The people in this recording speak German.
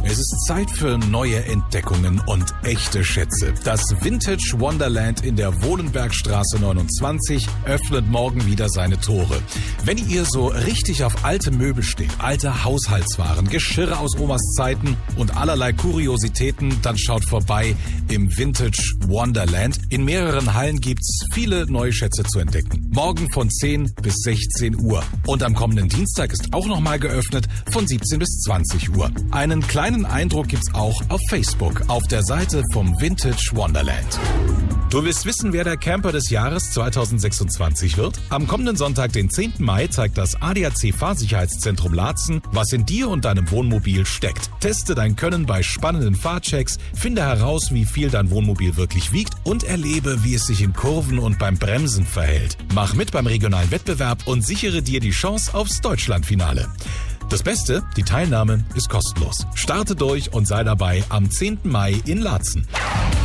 Es ist Zeit für neue Entdeckungen und echte Schätze. Das Vintage Wonderland in der Wohlenbergstraße 29 öffnet morgen wieder seine Tore. Wenn ihr so richtig auf alte Möbel steht, alte Haushaltswaren, Geschirre aus Omas Zeiten und allerlei Kuriositäten, dann schaut vorbei im Vintage Wonderland. In mehreren Hallen gibt's viele neue Schätze zu entdecken. Morgen von 10 bis 16 Uhr. Und am kommenden Dienstag ist auch nochmal geöffnet von 17 bis 20 Uhr. Einen kleinen Eindruck gibt's auch auf Facebook, auf der Seite vom Vintage Wonderland. Du willst wissen, wer der Camper des Jahres 2026 wird? Am kommenden Sonntag, den 10. Mai, zeigt das ADAC Fahrsicherheitszentrum Laatzen, was in dir und deinem Wohnmobil steckt. Teste dein Können bei spannenden Fahrchecks, finde heraus, wie viel dein Wohnmobil wirklich wiegt und erlebe, wie es sich in Kurven und beim Bremsen verhält. Mach mit beim regionalen Wettbewerb und sichere dir die Chance aufs Deutschlandfinale. Das Beste, die Teilnahme ist kostenlos. Starte durch und sei dabei am 10. Mai in Laatzen.